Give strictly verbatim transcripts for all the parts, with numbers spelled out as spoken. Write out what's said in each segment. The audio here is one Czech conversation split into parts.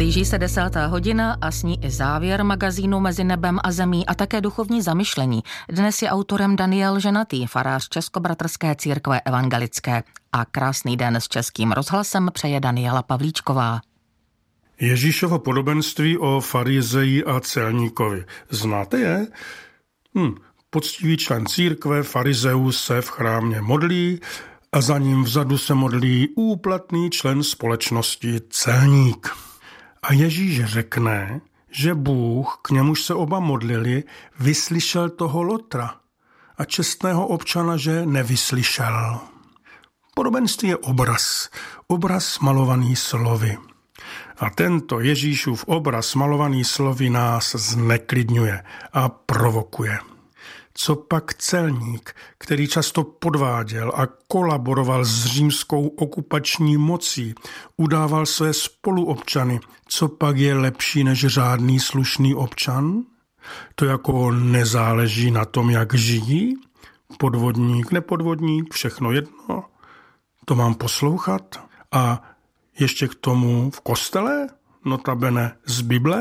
Blíží se desátá hodina a s ní i závěr magazínu Mezi nebem a zemí a také duchovní zamyšlení. Dnes je autorem Daniel Ženatý, farář Českobratrské církve evangelické. A krásný den s Českým rozhlasem přeje Daniela Pavlíčková. Ježíšovo podobenství o farizeji a celníkovi. Znáte je? Hm, poctivý člen církve, farizeus, se v chrámě modlí a za ním vzadu se modlí úplatný člen společnosti, celník. A Ježíš řekne, že Bůh, k němuž se oba modlili, vyslyšel toho lotra a čestného občana, že nevyslyšel. Podobenství je obraz, obraz malovaný slovy. A tento Ježíšův obraz malovaný slovy nás zneklidňuje a provokuje. Co pak celník, který často podváděl a kolaboroval s římskou okupační mocí, udával své spoluobčany, co pak je lepší než řádný slušný občan? To jako nezáleží na tom, jak žijí? Podvodník, nepodvodník, všechno jedno? To mám poslouchat? A ještě k tomu v kostele? Notabene z Bible?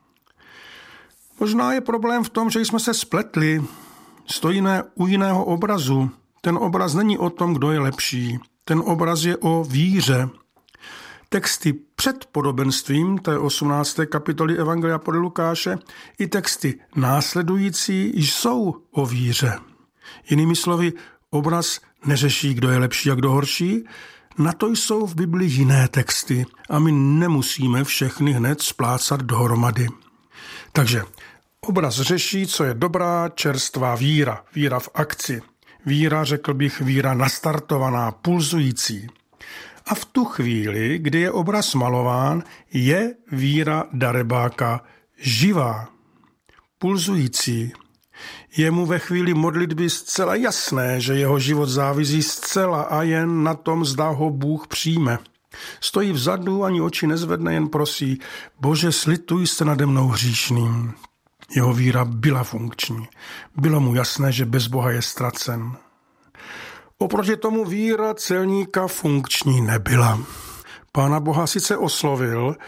Možná je problém v tom, že jsme se spletli. Stojíme u jiného obrazu. Ten obraz není o tom, kdo je lepší. Ten obraz je o víře. Texty před podobenstvím té osmnácté kapitoly Evangelia podle Lukáše i texty následující jsou o víře. Jinými slovy, obraz neřeší, kdo je lepší a kdo horší. Na to jsou v Bibli jiné texty a my nemusíme všechny hned splácat dohromady. Takže obraz řeší, co je dobrá, čerstvá víra, víra v akci. Víra, řekl bych, víra nastartovaná, pulzující. A v tu chvíli, kdy je obraz malován, je víra darebáka živá, pulzující. Je mu ve chvíli modlitby zcela jasné, že jeho život závisí zcela a jen na tom, zda ho Bůh přijme. Stojí vzadu, ani oči nezvedne, jen prosí: Bože, slituj se nade mnou hříšným. Jeho víra byla funkční. Bylo mu jasné, že bez Boha je ztracen. Oproti tomu víra celníka funkční nebyla. Pána Boha sice oslovil,